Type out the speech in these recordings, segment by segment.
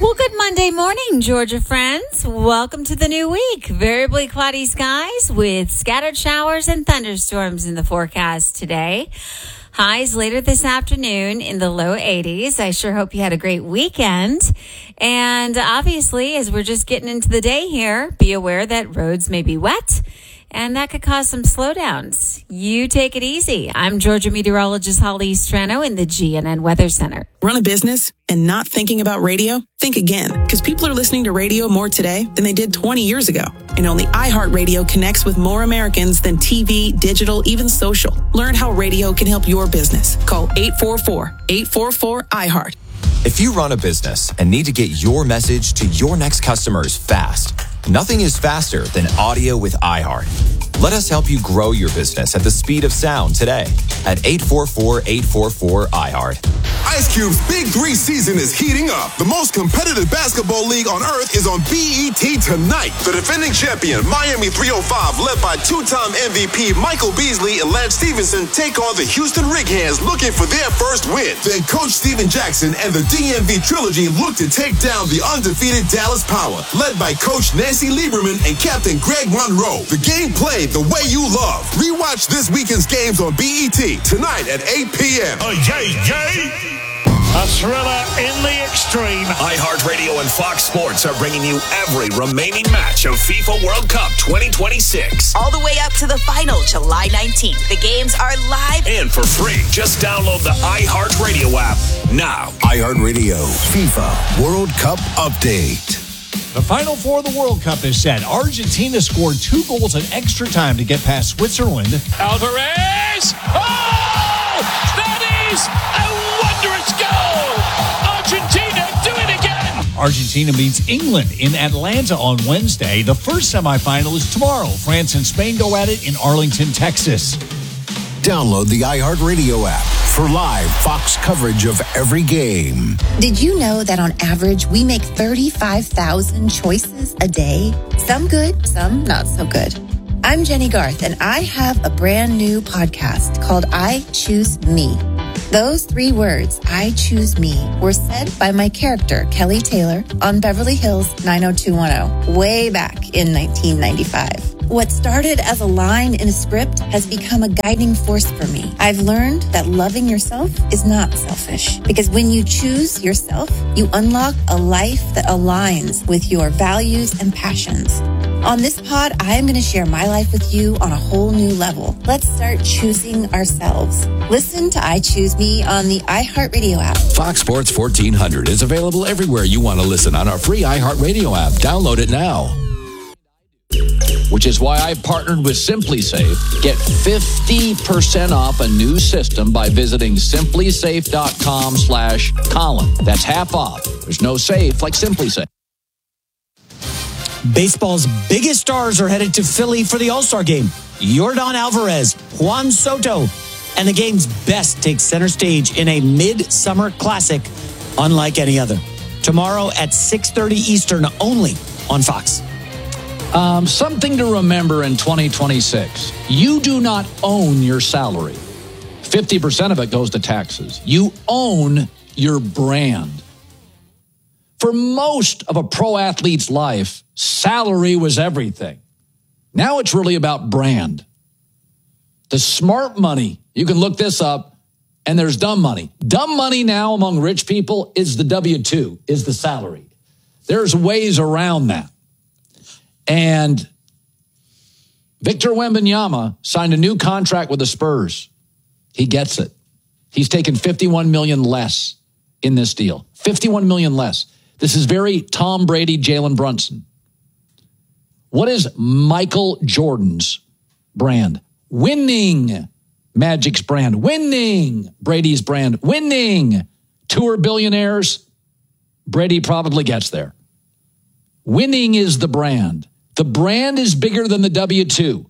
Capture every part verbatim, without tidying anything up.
Well, good Monday morning, Georgia friends. Welcome to the new week. Variably cloudy skies with scattered showers and thunderstorms in the forecast today. Highs later this afternoon in the low eighties. I sure hope you had a great weekend. And obviously, as we're just getting into the day here, be aware that roads may be wet, and that could cause some slowdowns. You take it easy. I'm Georgia meteorologist Holly Strano in the G N N Weather Center. Run a business and not thinking about radio? Think again, because people are listening to radio more today than they did twenty years ago. And only iHeartRadio connects with more Americans than T V, digital, even social. Learn how radio can help your business. Call eight four four, eight four four, I heart. If you run a business and need to get your message to your next customers fast, nothing is faster than audio with iHeart. Let us help you grow your business at the speed of sound today at eight four four, eight four four, I heart. Ice Cube's Big Three season is heating up. The most competitive basketball league on earth is on B E T tonight. The defending champion, Miami three oh five, led by two-time M V P Michael Beasley and Lance Stevenson, take on the Houston Rig Hands looking for their first win. Then Coach Steven Jackson and the D M V trilogy look to take down the undefeated Dallas Power, led by Coach Nancy Lieberman and Captain Greg Monroe. The game played the way you love. Rewatch this weekend's games on B E T tonight at eight p.m. Oh, yay, yay! A thriller in the extreme. iHeartRadio and Fox Sports are bringing you every remaining match of FIFA World Cup twenty twenty-six. All the way up to the final, July nineteenth. The games are live and for free. Just download the iHeartRadio app now. iHeartRadio FIFA World Cup Update. The Final Four of the World Cup is set. Argentina scored two goals in extra time to get past Switzerland. Alvarez! Oh! That is a wondrous goal! Argentina do it again! Argentina meets England in Atlanta on Wednesday. The first semifinal is tomorrow. France and Spain go at it in Arlington, Texas. Download the iHeartRadio app for live Fox coverage of every game. Did you know that on average, we make thirty-five thousand choices a day? Some good, some not so good. I'm Jenny Garth, and I have a brand new podcast called I Choose Me. Those three words, I choose me, were said by my character, Kelly Taylor, on Beverly Hills nine oh two one oh, way back in nineteen ninety-five. What started as a line in a script has become a guiding force for me. I've learned that loving yourself is not selfish, because when you choose yourself, you unlock a life that aligns with your values and passions. On this pod, I am going to share my life with you on a whole new level. Let's start choosing ourselves. Listen to I Choose Me on the iHeartRadio app. Fox Sports fourteen hundred is available everywhere you want to listen on our free iHeartRadio app. Download it now. Which is why I've partnered with SimpliSafe. Get fifty percent off a new system by visiting simplysafe.com slash Colin. That's half off. There's no safe like SimpliSafe. Baseball's biggest stars are headed to Philly for the All-Star Game. Yordan Alvarez, Juan Soto, and the game's best take center stage in a mid-summer classic unlike any other. Tomorrow at six thirty Eastern only on Fox. Um, something to remember in twenty twenty-six. You do not own your salary. fifty percent of it goes to taxes. You own your brand. For most of a pro athlete's life, salary was everything. Now it's really about brand. The smart money, you can look this up, and there's dumb money. Dumb money now among rich people is the W two, is the salary. There's ways around that. And Victor Wembanyama signed a new contract with the Spurs. He gets it. He's taken fifty-one million dollars less in this deal. fifty-one million dollars less. This is very Tom Brady, Jalen Brunson. What is Michael Jordan's brand? Winning. Magic's brand. Winning. Brady's brand. Winning. Tour billionaires. Brady probably gets there. Winning is the brand. The brand is bigger than the W two.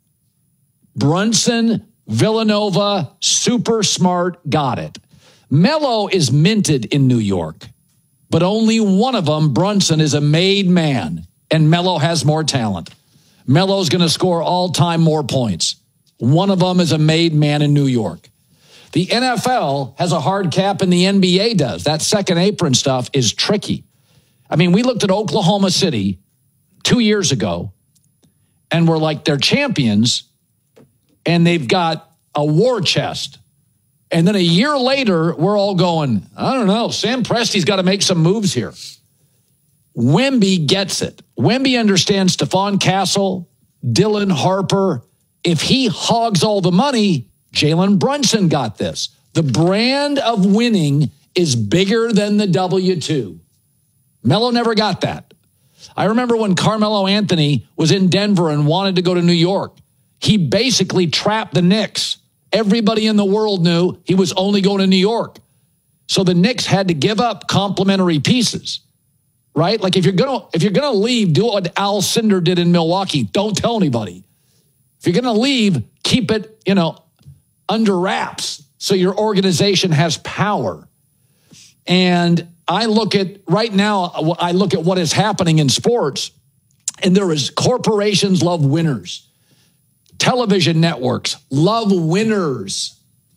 Brunson, Villanova, super smart, got it. Melo is minted in New York, but only one of them, Brunson, is a made man, and Melo has more talent. Melo's going to score all-time more points. One of them is a made man in New York. The N F L has a hard cap and the N B A does. That second apron stuff is tricky. I mean, we looked at Oklahoma City two years ago, and we're like, they're champions, and they've got a war chest. And then a year later, we're all going, I don't know, Sam Presti's got to make some moves here. Wemby gets it. Wemby understands Stephon Castle, Dylan Harper. If he hogs all the money, Jalen Brunson got this. The brand of winning is bigger than the W two. Melo never got that. I remember when Carmelo Anthony was in Denver and wanted to go to New York. He basically trapped the Knicks. Everybody in the world knew he was only going to New York. So the Knicks had to give up complimentary pieces, right? Like if you're going to if you're going to leave, do what Al Cindor did in Milwaukee. Don't tell anybody. If you're going to leave, keep it, you know, under wraps so your organization has power. And I look at right now, I look at what is happening in sports, and there is corporations love winners. Television networks love winners.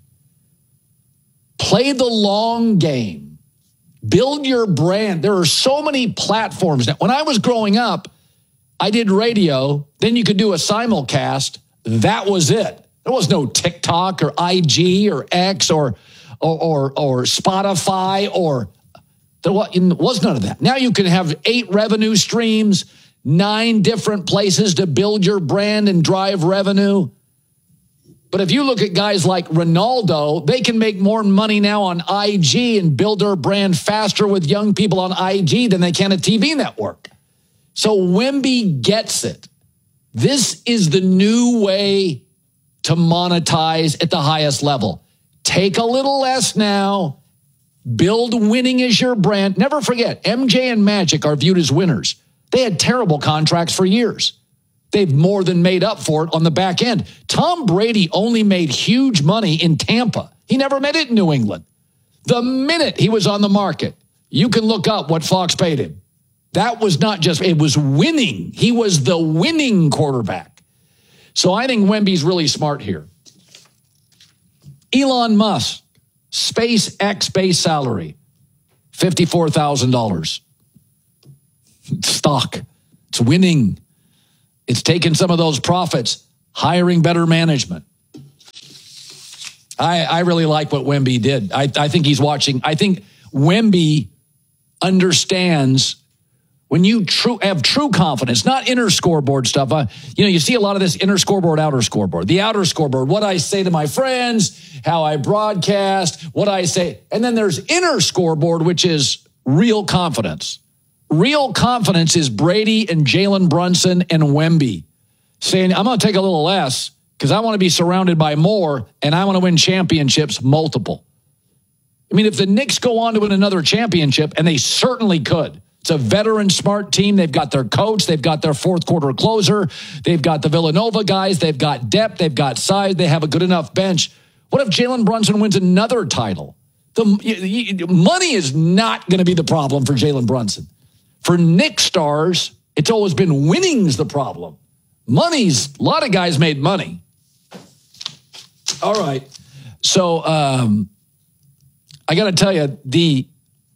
Play the long game. Build your brand. There are so many platforms. Now, when I was growing up, I did radio. Then you could do a simulcast. That was it. There was no TikTok or I G or X or or or, or Spotify or there was none of that. Now you can have eight revenue streams, nine different places to build your brand and drive revenue. But if you look at guys like Ronaldo, they can make more money now on I G and build their brand faster with young people on I G than they can a T V network. So Wemby gets it. This is the new way to monetize at the highest level. Take a little less now. Build winning as your brand. Never forget, M J and Magic are viewed as winners. They had terrible contracts for years. They've more than made up for it on the back end. Tom Brady only made huge money in Tampa. He never made it in New England. The minute he was on the market, you can look up what Fox paid him. That was not just, it was winning. He was the winning quarterback. So I think Wemby's really smart here. Elon Musk, SpaceX base salary, fifty-four thousand dollars. Stock. It's winning. It's taking some of those profits, hiring better management. I, I really like what Wemby did. I, I think he's watching. I think Wemby understands when you true, have true confidence, not inner scoreboard stuff. Uh, you know, you see a lot of this inner scoreboard, outer scoreboard. The outer scoreboard, what I say to my friends, how I broadcast, what I say. And then there's inner scoreboard, which is real confidence. Real confidence is Brady and Jalen Brunson and Wemby saying, I'm going to take a little less because I want to be surrounded by more and I want to win championships multiple. I mean, if the Knicks go on to win another championship, and they certainly could. It's a veteran smart team. They've got their coach. They've got their fourth quarter closer. They've got the Villanova guys. They've got depth. They've got size. They have a good enough bench. What if Jalen Brunson wins another title? The money is not going to be the problem for Jalen Brunson. For Knicks stars, it's always been winning's the problem. Money's, a lot of guys made money. All right. So um, I got to tell you, the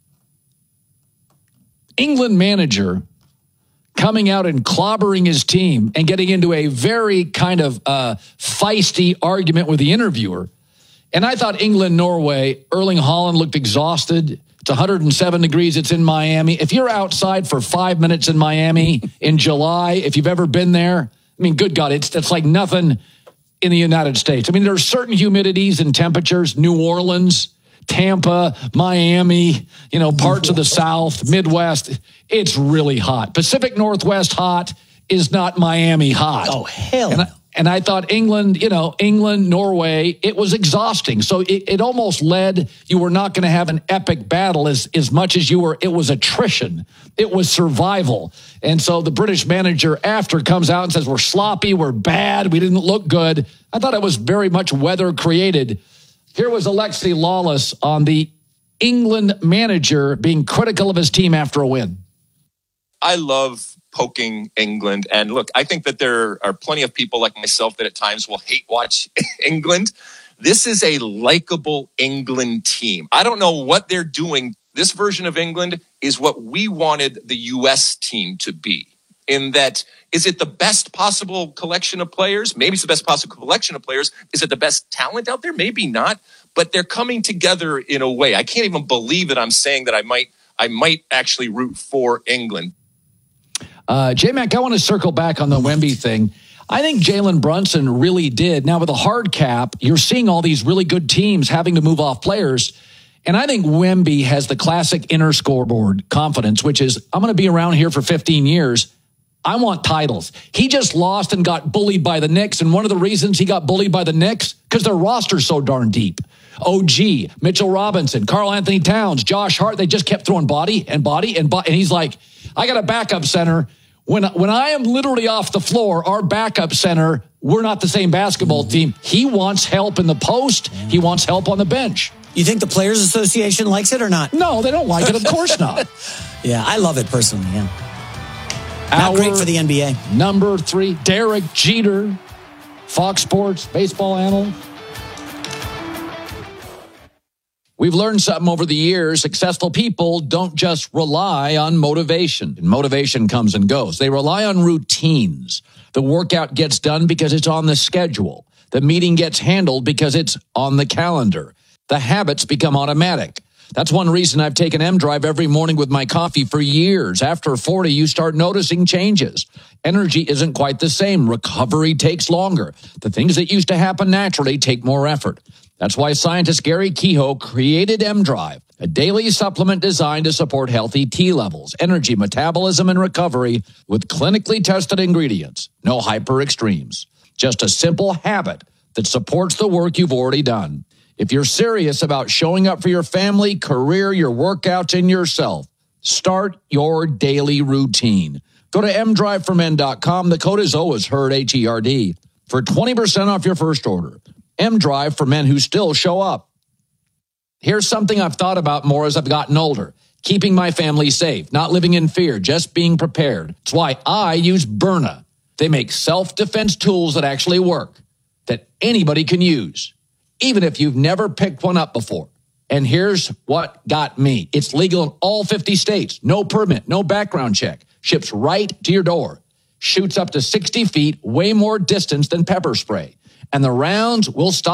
England manager coming out and clobbering his team and getting into a very kind of uh, feisty argument with the interviewer. And I thought England, Norway, Erling Haaland looked exhausted. It's one hundred seven degrees. It's in Miami. If you're outside for five minutes in Miami in July, if you've ever been there, I mean, good God, it's, it's like nothing in the United States. I mean, there are certain humidities and temperatures, New Orleans, Tampa, Miami, you know, parts of the South, Midwest. It's really hot. Pacific Northwest hot is not Miami hot. Oh, hell and I, and I thought England, you know, England, Norway, it was exhausting. So it, it almost led, you were not going to have an epic battle as, as much as you were, it was attrition. It was survival. And so the British manager after comes out and says, we're sloppy, we're bad, we didn't look good. I thought it was very much weather created. Here was Alexi Lawless on the England manager being critical of his team after a win. I love poking England. And look, I think that there are plenty of people like myself that at times will hate watch England. This is a likable England team. I don't know what they're doing this version of England is what we wanted the U S team to be. In that, is it the best possible collection of players? Maybe it's the best possible collection of players. Is it the best talent out there? Maybe not. But they're coming together in a way. I can't even believe that I'm saying that I might I might actually root for England. Uh, J-Mac, I want to circle back on the Wemby thing. I think Jalen Brunson really did. Now, with a hard cap, you're seeing all these really good teams having to move off players. And I think Wemby has the classic inner scoreboard confidence, which is, I'm going to be around here for fifteen years. I want titles. He just lost and got bullied by the Knicks. And one of the reasons he got bullied by the Knicks, because their roster's so darn deep. O G, Mitchell Robinson, Karl Anthony Towns, Josh Hart, they just kept throwing body and body and body. And he's like, I got a backup center. When, when I am literally off the floor, our backup center, we're not the same basketball team. He wants help in the post. He wants help on the bench. You think the Players Association likes it or not? No, they don't like it. Of course not. Yeah, I love it personally, yeah. Not great for the N B A. Number three, Derek Jeter, Fox Sports, baseball analyst. We've learned something over the years. Successful people don't just rely on motivation. And motivation comes and goes. They rely on routines. The workout gets done because it's on the schedule. The meeting gets handled because it's on the calendar. The habits become automatic. That's one reason I've taken M-Drive every morning with my coffee for years. After forty, you start noticing changes. Energy isn't quite the same. Recovery takes longer. The things that used to happen naturally take more effort. That's why scientist Gary Kehoe created M-Drive, a daily supplement designed to support healthy T levels, energy, metabolism, and recovery with clinically tested ingredients. No hyper extremes. Just a simple habit that supports the work you've already done. If you're serious about showing up for your family, career, your workouts, and yourself, start your daily routine. Go to m drive for men dot com. The code is always HERD, H E R D, for twenty percent off your first order. M-Drive for men who still show up. Here's something I've thought about more as I've gotten older. Keeping my family safe, not living in fear, just being prepared. That's why I use Byrna. They make self-defense tools that actually work, that anybody can use, even if you've never picked one up before. And here's what got me. It's legal in all fifty states. No permit, no background check. Ships right to your door. Shoots up to sixty feet, way more distance than pepper spray. And the rounds will stop.